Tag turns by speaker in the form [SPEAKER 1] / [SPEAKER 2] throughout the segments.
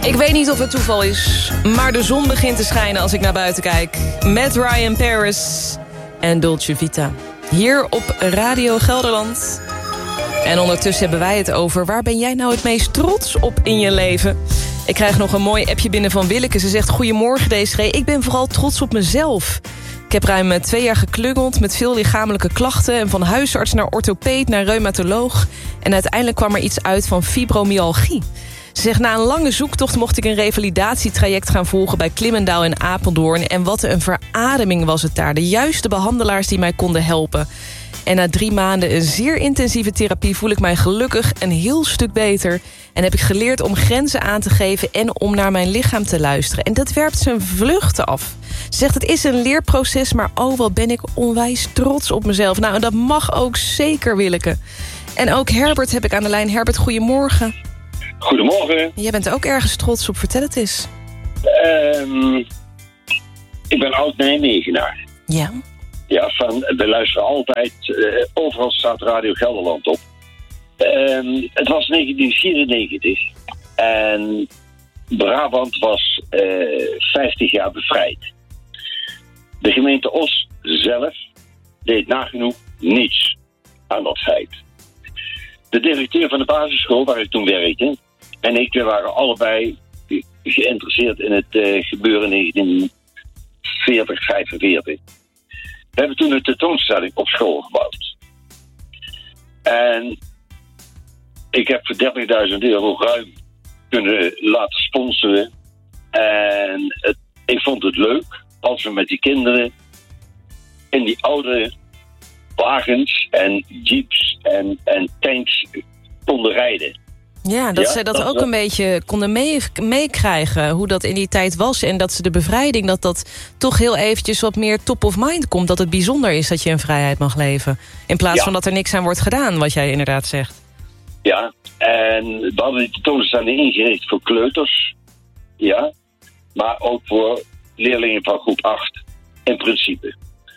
[SPEAKER 1] Ik weet niet of het toeval is, maar de zon begint te schijnen als ik naar buiten kijk. Met Ryan Paris en Dolce Vita. Hier op Radio Gelderland. En ondertussen hebben wij het over... waar ben jij nou het meest trots op in je leven? Ik krijg nog een mooi appje binnen van Willeke. Ze zegt, goedemorgen DSG, ik ben vooral trots op mezelf. Ik heb ruim 2 jaar geklungeld met veel lichamelijke klachten... en van huisarts naar orthopeed naar reumatoloog. En uiteindelijk kwam er iets uit van fibromyalgie. Ze zegt, na een lange zoektocht mocht ik een revalidatietraject gaan volgen... bij Klimmendaal in Apeldoorn. En wat een verademing was het daar. De juiste behandelaars die mij konden helpen. En na 3 maanden een zeer intensieve therapie... voel ik mij gelukkig een heel stuk beter. En heb ik geleerd om grenzen aan te geven... en om naar mijn lichaam te luisteren. En dat werpt zijn vluchten af. Ze zegt, het is een leerproces... maar oh, wat ben ik onwijs trots op mezelf. Nou, en dat mag ook zeker, Willeke. En ook Herbert heb ik aan de lijn. Herbert, goedemorgen.
[SPEAKER 2] Goedemorgen.
[SPEAKER 1] Jij bent ook ergens trots op. Vertel het eens.
[SPEAKER 2] Ik ben oud-Nijmegenaar.
[SPEAKER 1] Ja.
[SPEAKER 2] Ja, we luisteren altijd. Overal staat Radio Gelderland op. Het was 1994. En Brabant was 50 jaar bevrijd. De gemeente Os zelf deed nagenoeg niets aan dat feit. De directeur van de basisschool waar ik toen werkte... en ik waren allebei geïnteresseerd in het gebeuren in 1945. We hebben toen een tentoonstelling op school gebouwd. En ik heb voor €30.000 ruim kunnen laten sponsoren. En ik vond het leuk als we met die kinderen in die oude wagens en jeeps en tanks konden rijden.
[SPEAKER 1] Ja, dat zij dat ook een beetje konden meekrijgen, hoe dat in die tijd was. En dat ze de bevrijding, dat toch heel eventjes wat meer top of mind komt. Dat het bijzonder is dat je in vrijheid mag leven. In plaats van dat er niks aan wordt gedaan, wat jij inderdaad zegt. Ja, en we hadden die tentoonstelling ingericht voor kleuters. Ja, maar ook voor leerlingen van groep 8 in principe.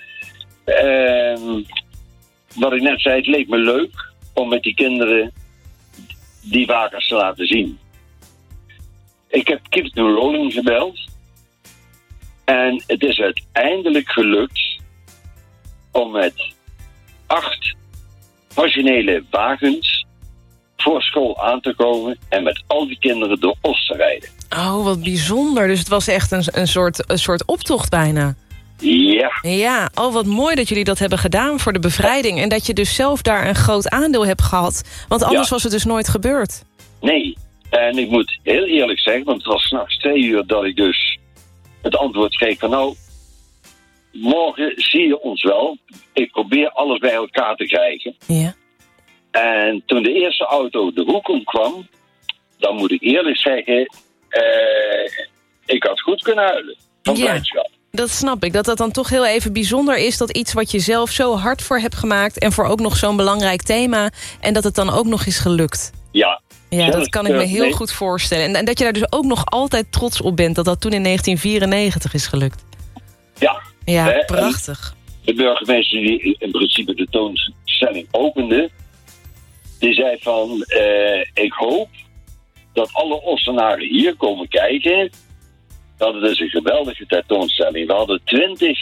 [SPEAKER 1] Wat ik net zei, het leek me leuk om met die kinderen die wagens te laten zien. Ik heb Captain Rowling gebeld. En het is uiteindelijk gelukt om met 8 originele wagens voor school aan te komen en met al die kinderen door Os te rijden. Oh, wat bijzonder. Dus het was echt een soort optocht bijna. Ja. Ja, oh wat mooi dat jullie dat hebben gedaan voor de bevrijding. En dat je dus zelf daar een groot aandeel hebt gehad. Want anders was het dus nooit gebeurd. Nee, en ik moet heel eerlijk zeggen, want het was 's nachts 2 uur dat ik dus het antwoord kreeg van nou, morgen zie je ons wel. Ik probeer alles bij elkaar te krijgen. Ja. En toen de eerste auto de hoek om kwam, dan moet ik eerlijk zeggen, ik had goed kunnen huilen van blijdschap. Dat snap ik, dat dan toch heel even bijzonder is... dat iets wat je zelf zo hard voor hebt gemaakt... en voor ook nog zo'n belangrijk thema... en dat het dan ook nog is gelukt. Ja. Ja, dat kan ik me heel goed voorstellen. En dat je daar dus ook nog altijd trots op bent... dat toen in 1994 is gelukt. Ja. Ja, prachtig. De burgemeester die in principe de tentoonstelling opende... die zei van... ik hoop dat alle Ossenaren hier komen kijken... Dat is een geweldige tentoonstelling. We hadden 20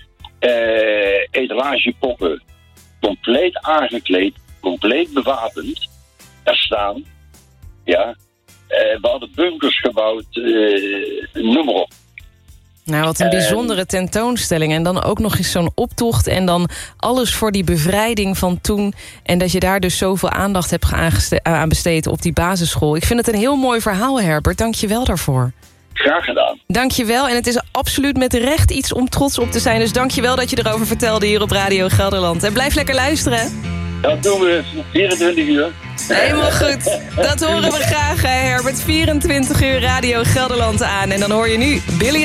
[SPEAKER 1] etalagepoppen compleet aangekleed, compleet bewapend. Daar staan. Ja. We hadden bunkers gebouwd, noem maar op. Nou, wat een bijzondere tentoonstelling. En dan ook nog eens zo'n optocht. En dan alles voor die bevrijding van toen. En dat je daar dus zoveel aandacht hebt aan besteed op die basisschool. Ik vind het een heel mooi verhaal, Herbert. Dank je wel daarvoor. Graag gedaan. Dank je wel. En het is absoluut met recht iets om trots op te zijn. Dus dank je wel dat je erover vertelde hier op Radio Gelderland. En blijf lekker luisteren. Dat doen we. 24 uur. Helemaal goed. Dat horen we graag, Herbert. 24 uur Radio Gelderland aan. En dan hoor je nu Billy